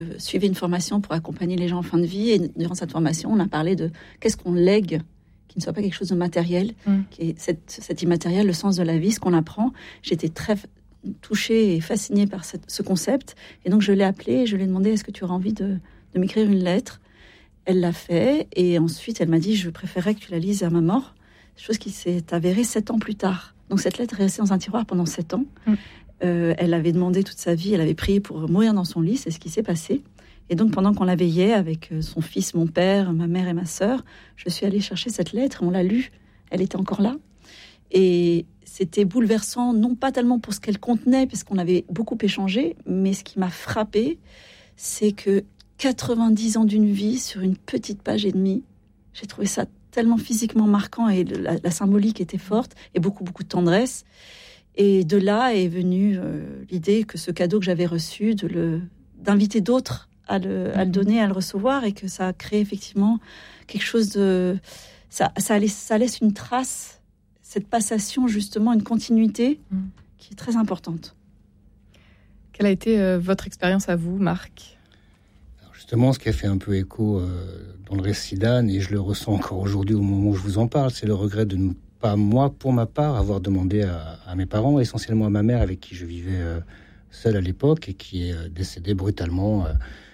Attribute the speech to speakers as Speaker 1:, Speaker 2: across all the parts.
Speaker 1: suivais une formation pour accompagner les gens en fin de vie, et durant cette formation, on a parlé de qu'est-ce qu'on lègue, qui ne soit pas quelque chose de matériel, qui est cet immatériel, le sens de la vie, ce qu'on apprend. J'étais très touchée et fascinée par ce concept, et donc je l'ai appelée et je lui ai demandé est-ce que tu aurais envie de m'écrire une lettre. Elle l'a fait, et ensuite elle m'a dit je préférerais que tu la lises à ma mort, chose qui s'est avérée 7 ans plus tard. Donc cette lettre est restée dans un tiroir pendant 7 ans. Elle avait demandé toute sa vie, elle avait prié pour mourir dans son lit, c'est ce qui s'est passé. Et donc pendant qu'on la veillait avec son fils, mon père, ma mère et ma sœur, je suis allée chercher cette lettre, on l'a lue, elle était encore là. Et c'était bouleversant, non pas tellement pour ce qu'elle contenait, parce qu'on avait beaucoup échangé, mais ce qui m'a frappée, c'est que 90 ans d'une vie sur une petite page et demie, j'ai trouvé ça tellement physiquement marquant, et la symbolique était forte, et beaucoup de tendresse. Et de là est venue l'idée que ce cadeau que j'avais reçu, d'inviter d'autres à le donner, à le recevoir, et que ça a créé effectivement quelque chose de... Ça laisse une trace, cette passation, justement, une continuité qui est très importante.
Speaker 2: Quelle a été votre expérience à vous, Marc ?
Speaker 3: Alors justement, ce qui a fait un peu écho dans le récit d'Anne, et je le ressens encore aujourd'hui au moment où je vous en parle, c'est le regret de ne pas, moi, pour ma part, avoir demandé à mes parents, essentiellement à ma mère, avec qui je vivais seul à l'époque, et qui est décédée brutalement,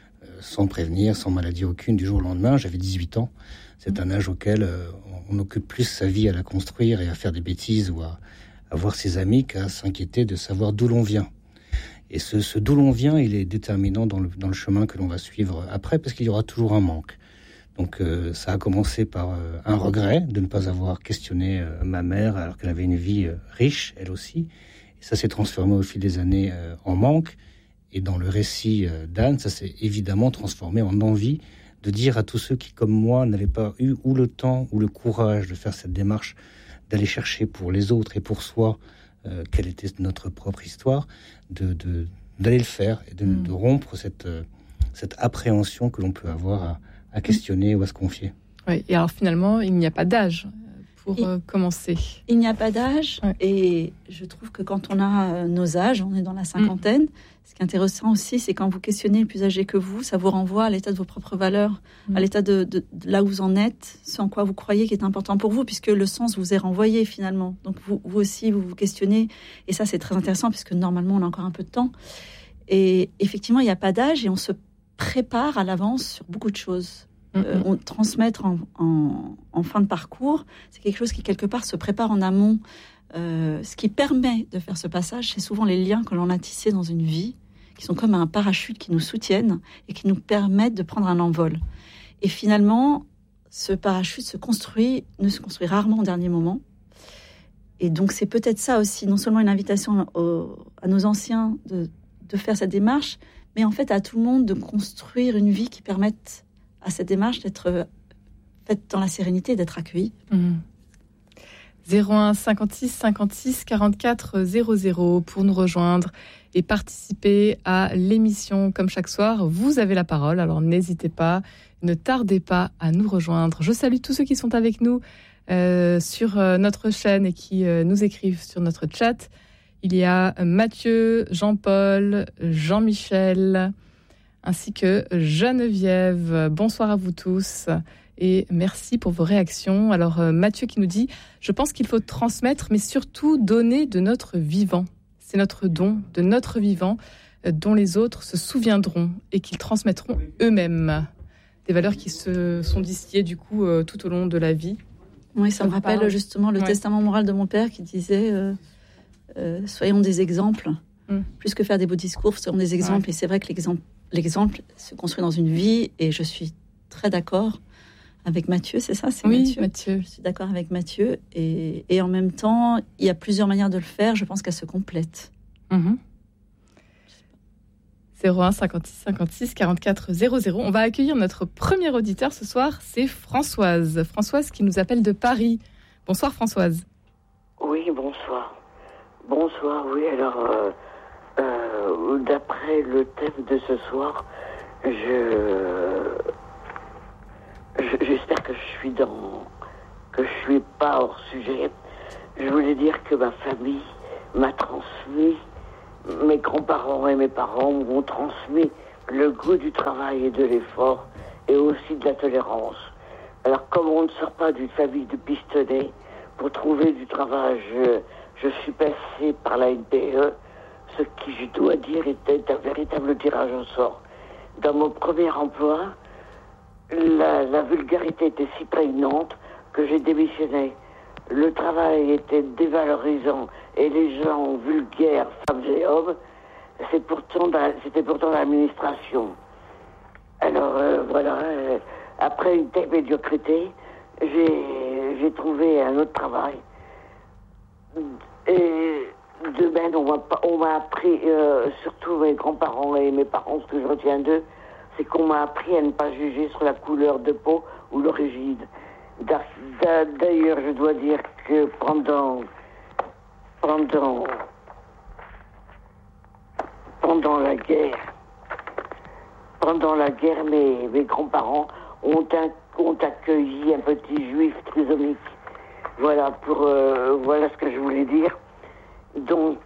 Speaker 3: sans prévenir, sans maladie aucune, du jour au lendemain. J'avais 18 ans. C'est un âge auquel on occupe plus sa vie à la construire et à faire des bêtises, ou à voir ses amis, qu'à s'inquiéter de savoir d'où l'on vient. Et ce d'où l'on vient, il est déterminant dans le chemin que l'on va suivre après, parce qu'il y aura toujours un manque. Donc ça a commencé par un regret de ne pas avoir questionné ma mère, alors qu'elle avait une vie riche, elle aussi. Et ça s'est transformé au fil des années en manque. Et dans le récit d'Anne, ça s'est évidemment transformé en envie de dire à tous ceux qui, comme moi, n'avaient pas eu ou le temps ou le courage de faire cette démarche, d'aller chercher pour les autres et pour soi quelle était notre propre histoire, d'aller le faire, et de rompre cette appréhension que l'on peut avoir à questionner ou à se confier.
Speaker 2: Oui, et alors finalement, il n'y a pas d'âge pour commencer.
Speaker 1: Il n'y a pas d'âge, et je trouve que quand on a nos âges, on est dans la cinquantaine, ce qui est intéressant aussi, c'est quand vous questionnez les plus âgés que vous, ça vous renvoie à l'état de vos propres valeurs, à l'état de là où vous en êtes, ce en quoi vous croyez qui est important pour vous, puisque le sens vous est renvoyé finalement. Donc vous aussi, vous questionnez, et ça c'est très intéressant, puisque normalement on a encore un peu de temps. Et effectivement, il n'y a pas d'âge, et on se prépare à l'avance sur beaucoup de choses. Transmettre en fin de parcours, c'est quelque chose qui quelque part se prépare en amont. Ce qui permet de faire ce passage, c'est souvent les liens que l'on a tissés dans une vie, qui sont comme un parachute qui nous soutiennent et qui nous permettent de prendre un envol. Et finalement, ce parachute ne se construit rarement au dernier moment. Et donc c'est peut-être ça aussi, non seulement une invitation à nos anciens de faire cette démarche, mais en fait à tout le monde de construire une vie qui permette à cette démarche d'être faite dans la sérénité et d'être accueillie.
Speaker 2: 01 56 56 44 00 pour nous rejoindre et participer à l'émission comme chaque soir. Vous avez la parole, alors n'hésitez pas, ne tardez pas à nous rejoindre. Je salue tous ceux qui sont avec nous sur notre chaîne et qui nous écrivent sur notre chat. Il y a Mathieu, Jean-Paul, Jean-Michel, ainsi que Geneviève. Bonsoir à vous tous et merci pour vos réactions. Alors Mathieu qui nous dit « Je pense qu'il faut transmettre, mais surtout donner de notre vivant. C'est notre don de notre vivant dont les autres se souviendront et qu'ils transmettront eux-mêmes. » Des valeurs qui se sont distillées du coup tout au long de la vie.
Speaker 1: Oui, ça me rappelle justement le testament moral de mon père qui disait soyons des exemples. Plus que faire des beaux discours, soyons des exemples. Ouais. Et c'est vrai que l'exemple se construit dans une vie, et je suis très d'accord avec Mathieu, c'est ça, c'est
Speaker 2: Mathieu.
Speaker 1: Je suis d'accord avec Mathieu, et en même temps, il y a plusieurs manières de le faire, je pense qu'elles se complètent.
Speaker 2: 01 56 56 44 00. On va accueillir notre premier auditeur ce soir, c'est Françoise. Françoise qui nous appelle de Paris. Bonsoir Françoise.
Speaker 4: Oui, bonsoir. Bonsoir, oui, alors... d'après le thème de ce soir, j'espère que je suis pas hors sujet. Je voulais dire que ma famille m'a transmis, mes grands-parents et mes parents m'ont transmis le goût du travail et de l'effort, et aussi de la tolérance. Alors, comme on ne sort pas d'une famille de pistonnés, pour trouver du travail, je suis passé par la NPE, ce qui, je dois dire, était un véritable tirage au sort. Dans mon premier emploi, la vulgarité était si prégnante que j'ai démissionné. Le travail était dévalorisant et les gens vulgaires, femmes et hommes, c'était pourtant dans l'administration. Alors voilà, après une telle médiocrité, j'ai trouvé un autre travail. Et de même, on m'a appris, surtout mes grands-parents et mes parents, ce que je retiens d'eux, c'est qu'on m'a appris à ne pas juger sur la couleur de peau ou l'origine. D'ailleurs, je dois dire que pendant la guerre, mes grands-parents ont accueilli un petit juif trisomique. Voilà voilà ce que je voulais dire. Donc,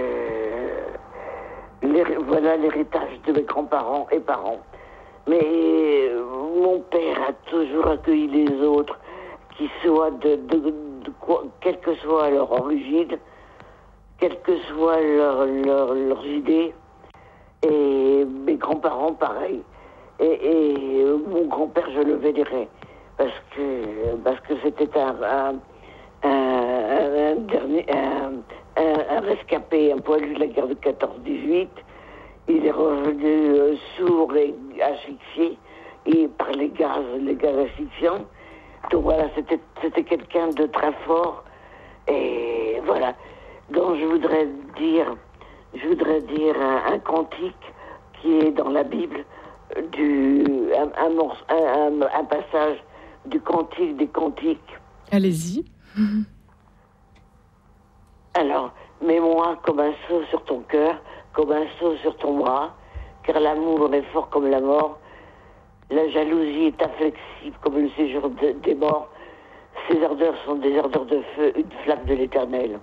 Speaker 4: voilà l'héritage de mes grands-parents et parents. Mais mon père a toujours accueilli les autres, qui soient quelle que soit leur origine, quelles que soient leurs idées, et mes grands-parents pareil. Et mon grand-père, je le vénérais parce que c'était un rescapé, un poilu de la guerre de 14-18. Il est revenu sourd et asphyxié par les gaz asphyxiants. Donc voilà, c'était quelqu'un de très fort. Et voilà. Donc je voudrais dire un cantique qui est dans la Bible, un passage du Cantique des Cantiques.
Speaker 2: Allez-y.
Speaker 4: Alors, mets-moi comme un sceau sur ton cœur, comme un sceau sur ton bras, car l'amour est fort comme la mort. La jalousie est inflexible comme le séjour des morts. Ces ardeurs sont des ardeurs de feu, une flamme de l'Éternel.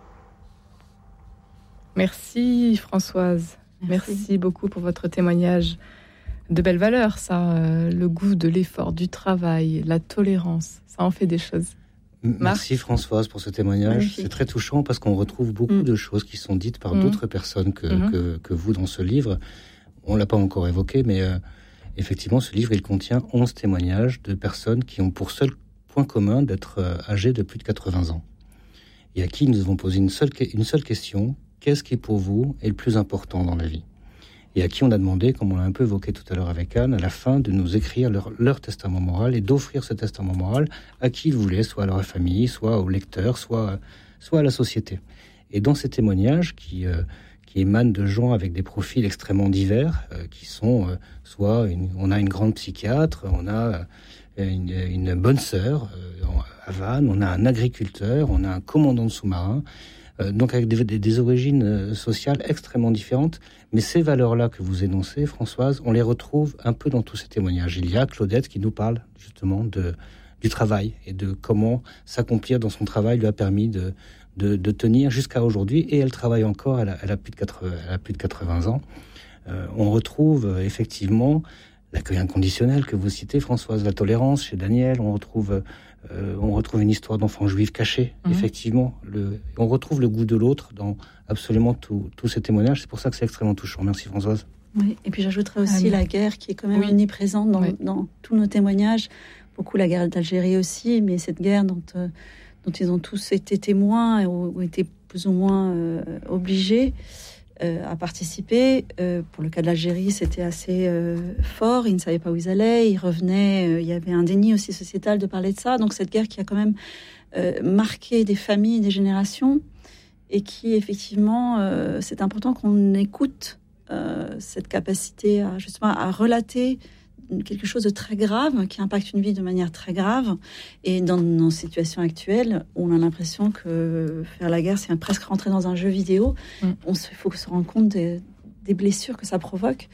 Speaker 2: Merci Françoise. Merci beaucoup pour votre témoignage. De belles valeurs, ça. Le goût de l'effort, du travail, la tolérance. Ça en fait des choses.
Speaker 3: Merci Françoise pour ce témoignage. Magnifique. C'est très touchant parce qu'on retrouve beaucoup de choses qui sont dites par d'autres personnes que vous dans ce livre. On ne l'a pas encore évoqué, mais effectivement, ce livre, il contient 11 témoignages de personnes qui ont pour seul point commun d'être âgées de plus de 80 ans. Et à qui nous avons posé une seule question: qu'est-ce qui pour vous est le plus important dans la vie? Et à qui on a demandé, comme on l'a un peu évoqué tout à l'heure avec Anne, à la fin de nous écrire leur testament moral et d'offrir ce testament moral à qui ils voulaient, soit à leur famille, soit aux lecteurs, soit à la société. Et dans ces témoignages qui émanent de gens avec des profils extrêmement divers, qui sont on a une grande psychiatre, on a une bonne sœur à Vannes, on a un agriculteur, on a un commandant de sous-marin, donc avec des origines sociales extrêmement différentes. Mais ces valeurs-là que vous énoncez, Françoise, on les retrouve un peu dans tous ces témoignages. Il y a Claudette qui nous parle justement du travail et de comment s'accomplir dans son travail lui a permis de tenir jusqu'à aujourd'hui. Et elle travaille encore, elle a plus de 80 ans. On retrouve effectivement l'accueil inconditionnel que vous citez, Françoise, la tolérance chez Daniel. On retrouve une histoire d'enfant juif caché, effectivement. On retrouve le goût de l'autre dans absolument tous ces témoignages. C'est pour ça que c'est extrêmement touchant. Merci Françoise.
Speaker 1: Oui, et puis j'ajouterais aussi la guerre qui est quand même omniprésente dans tous nos témoignages. Beaucoup la guerre d'Algérie aussi, mais cette guerre dont ils ont tous été témoins ou été plus ou moins obligés à participer. Pour le cas de l'Algérie, c'était assez fort. Ils ne savaient pas où ils allaient. Ils revenaient. Il y avait un déni aussi sociétal de parler de ça. Donc cette guerre qui a quand même marqué des familles, des générations, et qui effectivement, c'est important qu'on écoute cette capacité à relater quelque chose de très grave qui impacte une vie de manière très grave. Et dans nos situations actuelles, on a l'impression que faire la guerre, c'est presque rentrer dans un jeu vidéo. Il faut se rendre compte des blessures que ça provoque.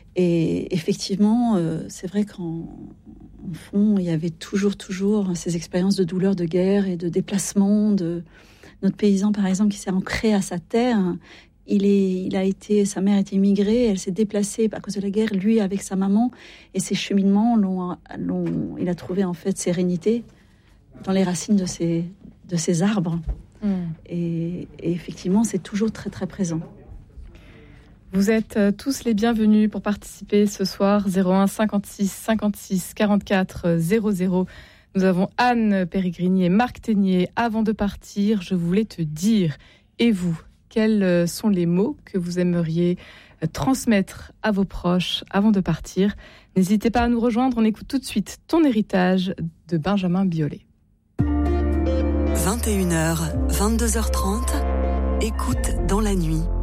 Speaker 1: Et effectivement, c'est vrai qu'en fond, il y avait toujours ces expériences de douleur, de guerre et de déplacement. De notre paysan, par exemple, qui s'est ancré à sa terre, sa mère était immigrée, elle s'est déplacée à cause de la guerre, lui avec sa maman, et ces cheminements il a trouvé en fait sérénité dans les racines de ces arbres. Et effectivement, c'est toujours très très présent.
Speaker 2: Vous êtes tous les bienvenus pour participer ce soir, 01 56 56 44 00. Nous avons Anne Périgrini et Marc Ténier. Avant de partir, je voulais te dire, et vous, quels sont les mots que vous aimeriez transmettre à vos proches avant de partir? N'hésitez pas à nous rejoindre, on écoute tout de suite Ton héritage de Benjamin Biolay.
Speaker 5: 21h, 22h30, écoute dans la nuit.